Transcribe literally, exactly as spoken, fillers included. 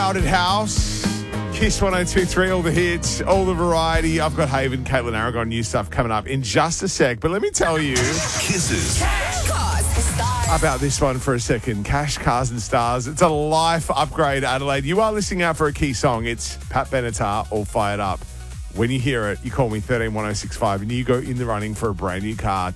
Crowded House. Kiss one oh two point three, all the hits, all the variety. I've got Haven, Caitlin Aragon, new stuff coming up in just a sec. But let me tell you Kisses. about this one for a second. Cash, Cars and Stars. It's a life upgrade, Adelaide. You are listening out for a key song. It's Pat Benatar, All Fired Up. When you hear it, you call me thirteen one oh six five and you go in the running for a brand new car.